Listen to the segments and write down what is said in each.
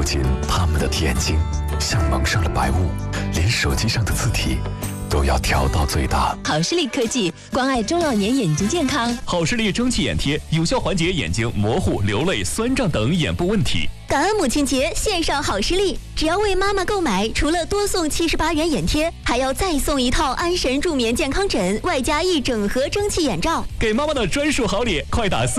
如今，他们的眼睛像蒙上了白雾，连手机上的字体都要调到最大。 好视力科技关爱中老年眼睛健康。 好视力蒸汽眼贴有效缓解眼睛模糊、流泪、酸胀等眼部问题。 感恩母亲节，献上好视力，只要为妈妈购买，除了多送78元眼贴，还要再送一套安神助眠健康枕，外加1整盒蒸汽眼罩。 给妈妈的专属好礼，快打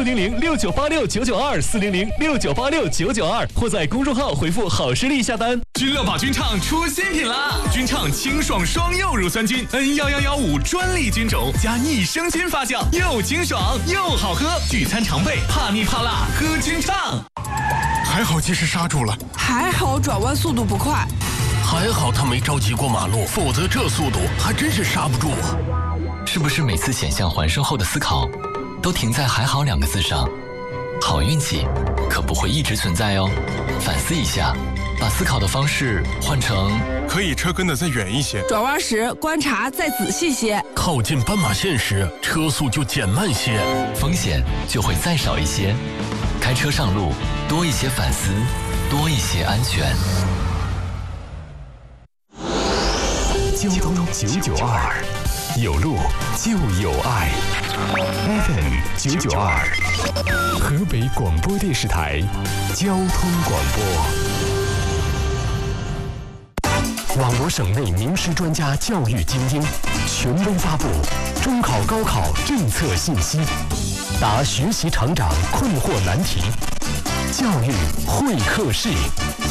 40069869929240069869922，或在公众号回复好视力下单。 君乐宝君畅出新品啦！君畅清爽双柚乳酸菌 N11115专利菌种加益生菌发酵，又清爽又好喝，聚餐常备，怕腻怕辣喝君畅。 还好及时刹住了， 还好转弯速度不快， 还好他没着急过马路，否则这速度还真是刹不住啊！ 是不是每次险象环生后的思考，都停在“还好”2个字上？好运气可不会一直存在哦，反思一下，把思考的方式换成可以车跟得再远一些， 转弯时观察再仔细些， 靠近斑马线时车速就减慢些， 风险就会再少一些。开车上路，多一些反思，多一些安全。 交通992，有路就有爱。FM 992，河北广播电视台交通广播。网罗省内名师专家教育精英，权威发布中考高考政策信息，答学习成长困惑难题，教育会客室。